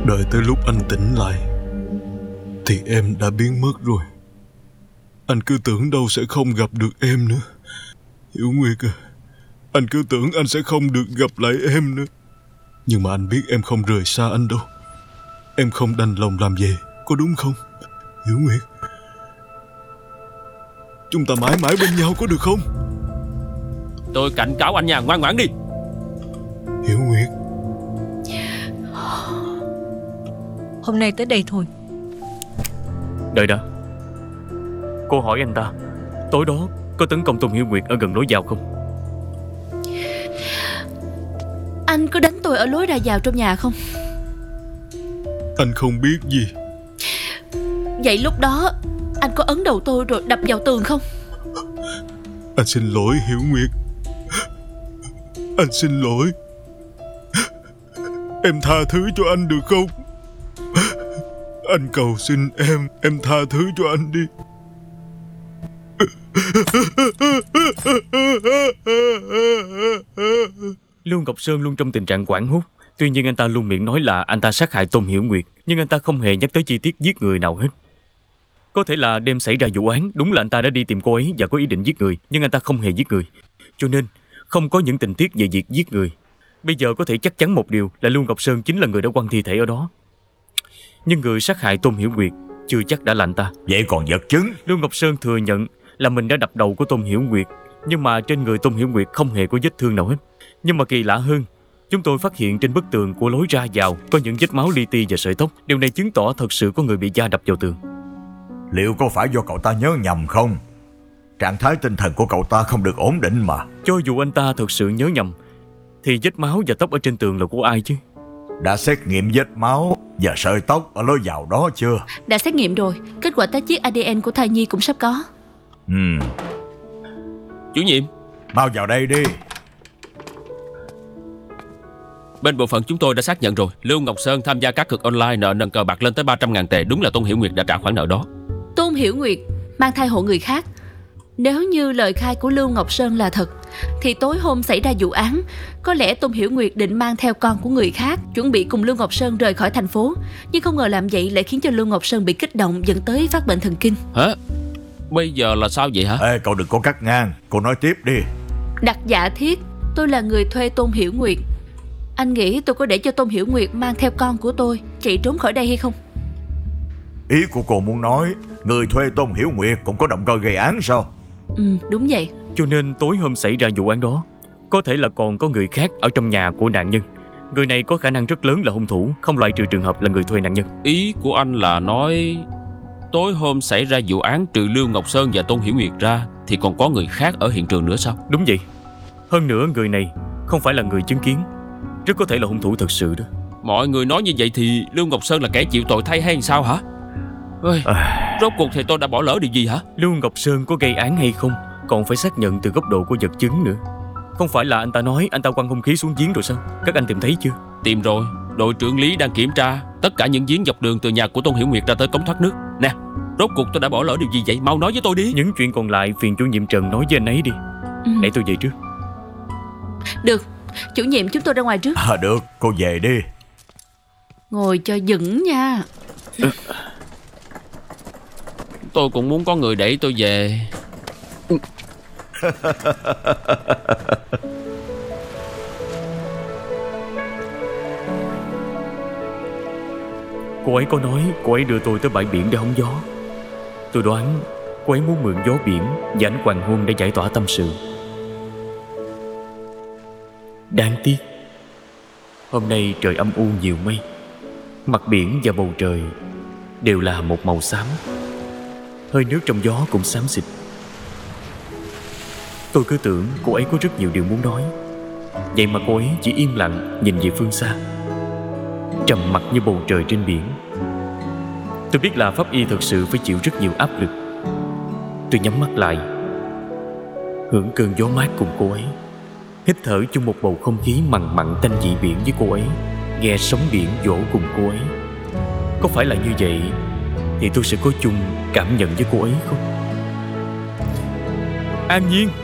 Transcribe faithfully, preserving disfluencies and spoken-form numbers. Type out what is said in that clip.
Đợi tới lúc anh tỉnh lại thì em đã biến mất rồi. Anh cứ tưởng đâu sẽ không gặp được em nữa. Hiểu Nguyệt à, anh cứ tưởng anh sẽ không được gặp lại em nữa. Nhưng mà anh biết em không rời xa anh đâu. Em không đành lòng làm vậy, có đúng không? Hiểu Nguyệt, chúng ta mãi mãi bên nhau có được không? Tôi cảnh cáo anh nha, ngoan ngoãn đi. Hiểu Nguyệt. Hôm nay tới đây thôi. Đợi đã. Cô hỏi anh ta tối đó có tấn công Tôn Hiểu Nguyệt ở gần lối vào không? Anh có đánh tôi ở lối ra vào trong nhà không? Anh không biết gì. Vậy lúc đó anh có ấn đầu tôi rồi đập vào tường không? Anh xin lỗi Hiểu Nguyệt. Anh xin lỗi. Em tha thứ cho anh được không? Anh cầu xin em, em tha thứ cho anh đi. Lưu Ngọc Sơn luôn trong tình trạng hoảng hốt. Tuy nhiên anh ta luôn miệng nói là anh ta sát hại Tôn Hiểu Nguyệt, nhưng anh ta không hề nhắc tới chi tiết giết người nào hết. Có thể là đêm xảy ra vụ án, đúng là anh ta đã đi tìm cô ấy và có ý định giết người, nhưng anh ta không hề giết người, cho nên không có những tình tiết về việc giết người. Bây giờ có thể chắc chắn một điều là Lưu Ngọc Sơn chính là người đã quăng thi thể ở đó. Nhưng người sát hại Tôn Hiểu Nguyệt chưa chắc đã là anh ta. Vậy còn vật chứng? Lưu Ngọc Sơn thừa nhận là mình đã đập đầu của Tôn Hiểu Nguyệt, nhưng mà trên người Tôn Hiểu Nguyệt không hề có vết thương nào hết. Nhưng mà kỳ lạ hơn, chúng tôi phát hiện trên bức tường của lối ra vào có những vết máu li ti và sợi tóc. Điều này chứng tỏ thật sự có người bị da đập vào tường. Liệu có phải do cậu ta nhớ nhầm không? Trạng thái tinh thần của cậu ta không được ổn định mà. Cho dù anh ta thật sự nhớ nhầm thì vết máu và tóc ở trên tường là của ai chứ? Đã xét nghiệm vết máu và sợi tóc ở lối vào đó chưa? Đã xét nghiệm rồi. Kết quả test chiết a đê en của thai nhi cũng sắp có. Ừ. Chủ nhiệm, mau vào đây đi. Bên bộ phận chúng tôi đã xác nhận rồi. Lưu Ngọc Sơn tham gia cá cược online, nợ nần cờ bạc lên tới ba trăm ngàn tệ. Đúng là Tôn Hiểu Nguyệt đã trả khoản nợ đó. Tôn Hiểu Nguyệt mang thai hộ người khác. Nếu như lời khai của Lưu Ngọc Sơn là thật thì tối hôm xảy ra vụ án, có lẽ Tôn Hiểu Nguyệt định mang theo con của người khác, chuẩn bị cùng Lưu Ngọc Sơn rời khỏi thành phố. Nhưng không ngờ làm vậy lại khiến cho Lưu Ngọc Sơn bị kích động, dẫn tới phát bệnh thần kinh. Hả? Bây giờ là sao vậy hả? Ê, cậu đừng có cắt ngang, cô nói tiếp đi. Đặt giả thiết tôi là người thuê Tôn Hiểu Nguyệt. Anh nghĩ tôi có để cho Tôn Hiểu Nguyệt mang theo con của tôi chạy trốn khỏi đây hay không? Ý của cô muốn nói người thuê Tôn Hiểu Nguyệt cũng có động cơ gây án sao? Ừ, đúng vậy. Cho nên tối hôm xảy ra vụ án đó, có thể là còn có người khác ở trong nhà của nạn nhân. Người này có khả năng rất lớn là hung thủ, không loại trừ trường hợp là người thuê nạn nhân. Ý của anh là nói tối hôm xảy ra vụ án trừ Lưu Ngọc Sơn và Tôn Hiểu Nguyệt ra thì còn có người khác ở hiện trường nữa sao? Đúng vậy. Hơn nữa người này không phải là người chứng kiến, rất có thể là hung thủ thật sự đó. Mọi người nói như vậy thì Lưu Ngọc Sơn là kẻ chịu tội thay hay sao hả? Ê, à... Rốt cuộc thì tôi đã bỏ lỡ điều gì hả? Lưu Ngọc Sơn có gây án hay không còn phải xác nhận từ góc độ của vật chứng nữa. Không phải là anh ta nói anh ta quăng hung khí xuống giếng rồi sao? Các anh tìm thấy chưa? Tìm rồi. Đội trưởng Lý đang kiểm tra tất cả những giếng dọc đường từ nhà của Tôn Hiểu Nguyệt ra tới cống thoát nước. Nè, rốt cuộc tôi đã bỏ lỡ điều gì vậy? Mau nói với tôi đi. Những chuyện còn lại phiền chủ nhiệm Trần nói với anh ấy đi. Ừ. Để tôi về trước. Được, chủ nhiệm chúng tôi ra ngoài trước. À được, cô về đi. Ngồi cho vững nha. Ừ. Tôi cũng muốn có người để tôi về. Cô ấy có nói cô ấy đưa tôi tới bãi biển để hóng gió. Tôi đoán cô ấy muốn mượn gió biển và ánh hoàng hôn để giải tỏa tâm sự. Đáng tiếc hôm nay trời âm u nhiều mây, mặt biển và bầu trời đều là một màu xám. Hơi nước trong gió cũng xám xịt. Tôi cứ tưởng cô ấy có rất nhiều điều muốn nói, vậy mà cô ấy chỉ im lặng nhìn về phương xa, trầm mặc như bầu trời trên biển. Tôi biết là pháp y thực sự phải chịu rất nhiều áp lực. Tôi nhắm mắt lại, hưởng cơn gió mát cùng cô ấy, hít thở chung một bầu không khí mặn mặn tanh vị biển với cô ấy, nghe sóng biển vỗ cùng cô ấy. Có phải là như vậy thì tôi sẽ có chung cảm nhận với cô ấy không? An Nhiên,